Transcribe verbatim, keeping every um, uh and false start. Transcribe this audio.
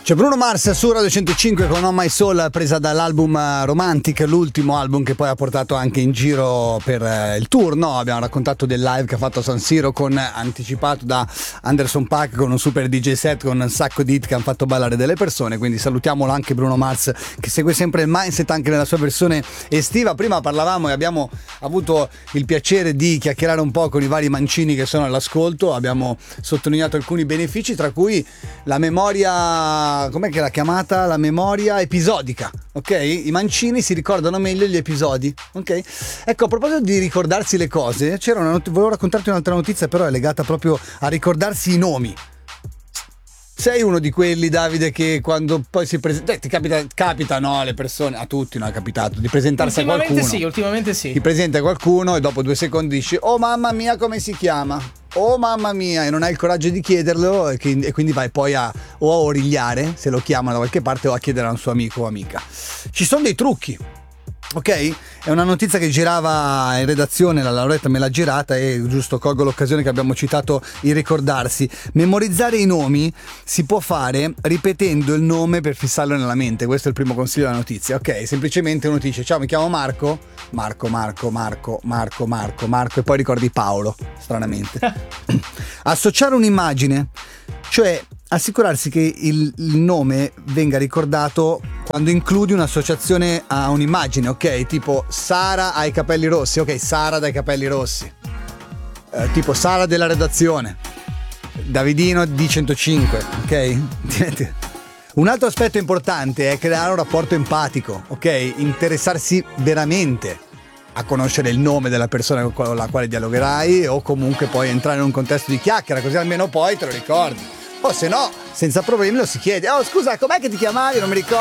C'è Bruno Mars su Radio centocinque con On My Soul, presa dall'album Romantic, l'ultimo album che poi ha portato anche in giro per eh, il tour, no? Abbiamo raccontato del live che ha fatto a San Siro con anticipato da Anderson .Paak con un super D J set con un sacco di hit che hanno fatto ballare delle persone, quindi salutiamolo anche Bruno Mars che segue sempre il mindset anche nella sua versione estiva. Prima parlavamo e abbiamo avuto il piacere di chiacchierare un po' con i vari mancini che sono all'ascolto, abbiamo sottolineato alcuni benefici, tra cui la memoria, com'è che l'ha chiamata? La memoria episodica, ok? I mancini si ricordano meglio gli episodi, ok? Ecco, a proposito di ricordarsi le cose, c'era una not- volevo raccontarti un'altra notizia, però è legata proprio a ricordarsi i nomi. Sei uno di quelli, Davide, che quando poi si presenta, eh, ti capita, capita, no, alle persone, a tutti non è capitato, di presentarsi a qualcuno. Ultimamente sì, ultimamente sì. Ti presenta qualcuno e dopo due secondi dici, oh mamma mia come si chiama? Oh mamma mia, e non hai il coraggio di chiederlo e, che, e quindi vai poi a o a origliare se lo chiamano da qualche parte o a chiedere a un suo amico o amica. Ci sono dei trucchi, ok? È una notizia che girava in redazione, la Lauretta me l'ha girata e giusto colgo l'occasione che abbiamo citato il ricordarsi. Memorizzare i nomi si può fare ripetendo il nome per fissarlo nella mente, questo è il primo consiglio della notizia, ok? Semplicemente uno ti dice ciao mi chiamo Marco, Marco, Marco, Marco, Marco, Marco, Marco e poi ricordi Paolo, stranamente. Associare un'immagine, cioè assicurarsi che il, il nome venga ricordato quando includi un'associazione a un'immagine, ok? Tipo Sara ha i capelli rossi, ok, Sara dai capelli rossi, eh, tipo Sara della redazione, Davidino di centocinque, ok? Un altro aspetto importante è creare un rapporto empatico, ok? Interessarsi veramente a conoscere il nome della persona con la quale dialogherai o comunque poi entrare in un contesto di chiacchiera, così almeno poi te lo ricordi. O se no, senza problemi lo si chiede. Oh scusa, com'è che ti chiamavi? Non mi ricordo.